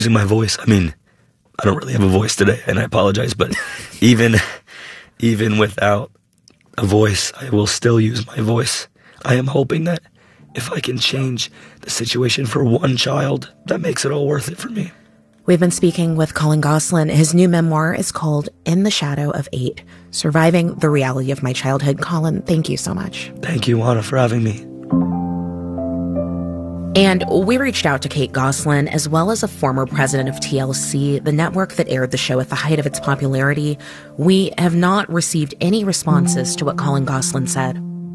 using my voice. I mean, I don't really have a voice today, and I apologize, but even without a voice, I will still use my voice. I am hoping that if I can change the situation for one child, that makes it all worth it for me. We've been speaking with Colin Gosselin. His new memoir is called In the Shadow of 8, Surviving the Reality of My Childhood. Colin, thank you so much. Thank you, Juana, for having me. And we reached out to Kate Gosselin, as well as a former president of TLC, the network that aired the show at the height of its popularity. We have not received any responses to what Colin Gosselin said.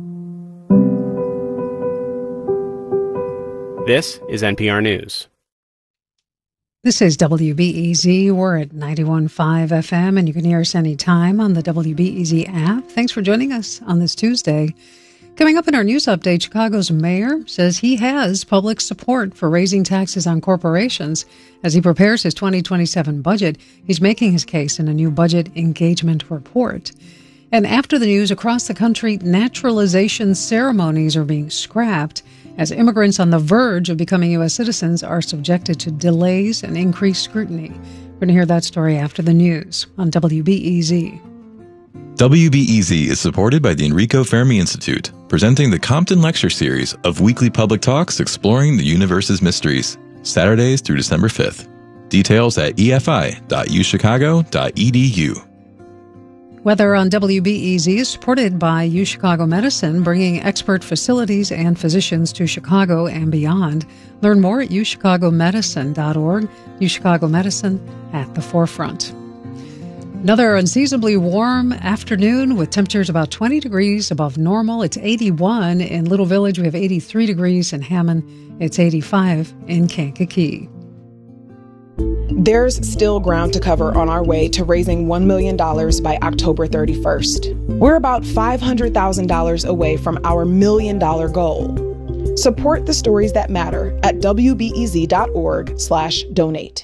This is NPR News. This is WBEZ. We're at 91.5 FM, and you can hear us anytime on the WBEZ app. Thanks for joining us on this Tuesday. Coming up in our news update, Chicago's mayor says he has public support for raising taxes on corporations. As he prepares his 2027 budget, he's making his case in a new budget engagement report. And after the news across the country, naturalization ceremonies are being scrapped as immigrants on the verge of becoming U.S. citizens are subjected to delays and increased scrutiny. We're going to hear that story after the news on WBEZ. WBEZ is supported by the Enrico Fermi Institute, presenting the Compton Lecture Series of weekly public talks exploring the universe's mysteries, Saturdays through December 5th. Details at efi.uchicago.edu. Weather on WBEZ is supported by UChicago Medicine, bringing expert facilities and physicians to Chicago and beyond. Learn more at uchicago.medicine.org. UChicago Medicine at the forefront. Another unseasonably warm afternoon with temperatures about 20 degrees above normal. It's 81 in Little Village. We have 83 degrees in Hammond. It's 85 in Kankakee. There's still ground to cover on our way to raising $1 million by October 31st. We're about $500,000 away from our $1 million goal. Support the stories that matter at wbez.org/donate.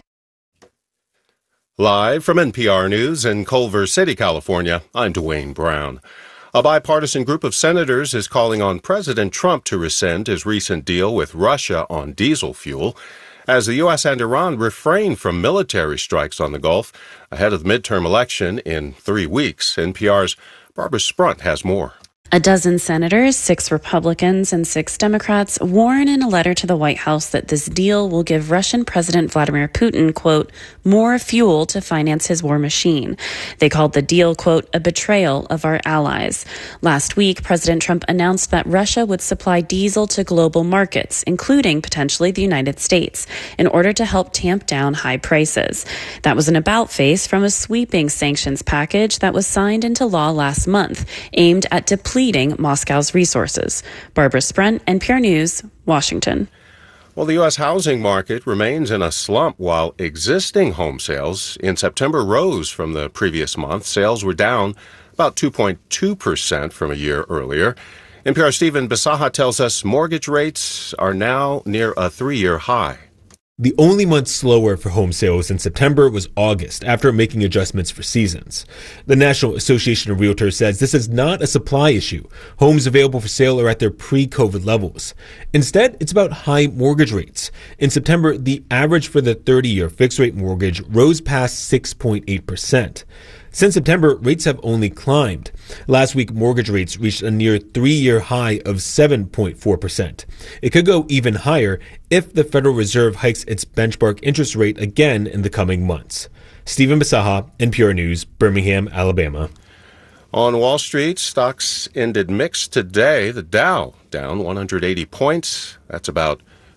Live from NPR News in Culver City, California, I'm Dwayne Brown. A bipartisan group of senators is calling on President Trump to rescind his recent deal with Russia on diesel fuel, as the U.S. and Iran refrain from military strikes on the Gulf ahead of the midterm election in 3 weeks. NPR's Barbara Sprunt has more. A dozen senators, 6 Republicans and 6 Democrats, warn in a letter to the White House that this deal will give Russian President Vladimir Putin, quote, more fuel to finance his war machine. They called the deal, quote, a betrayal of our allies. Last week, President Trump announced that Russia would supply diesel to global markets, including potentially the United States, in order to help tamp down high prices. That was an about-face from a sweeping sanctions package that was signed into law last month, aimed at depleting Moscow's resources. Barbara Sprunt, NPR News, Washington. Well, the U.S. housing market remains in a slump while existing home sales in September rose from the previous month. Sales were down about 2.2% from a year earlier. NPR's Stephen Bisaha tells us mortgage rates are now near a 3-year high. The only month slower for home sales in September was August, after making adjustments for seasons. The National Association of Realtors says this is not a supply issue. Homes available for sale are at their pre-COVID levels. Instead, it's about high mortgage rates. In September, the average for the 30-year fixed-rate mortgage rose past 6.8%. Since September, rates have only climbed. Last week, mortgage rates reached a near 3-year high of 7.4%. It could go even higher if the Federal Reserve hikes its benchmark interest rate again in the coming months. Stephen Bisaha, NPR News, Birmingham, Alabama. On Wall Street, stocks ended mixed today. The Dow down 180 points. That's about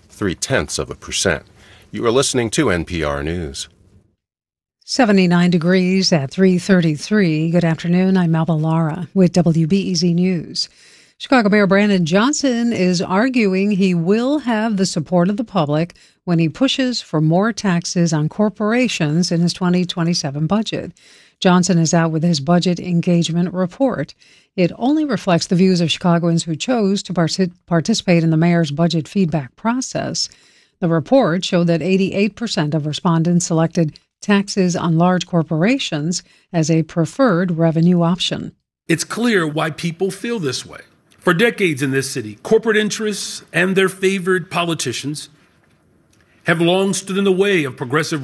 0.3%. You are listening to NPR News. 79 degrees at 3:33. Good afternoon. I'm Melba Lara with WBEZ News. Chicago Mayor Brandon Johnson is arguing he will have the support of the public when he pushes for more taxes on corporations in his 2027 budget. Johnson is out with his budget engagement report. It only reflects the views of Chicagoans who chose to participate in the mayor's budget feedback process. The report showed that 88% of respondents selected taxes on large corporations as a preferred revenue option. It's clear why people feel this way. For decades in this city, corporate interests and their favored politicians have long stood in the way of progressive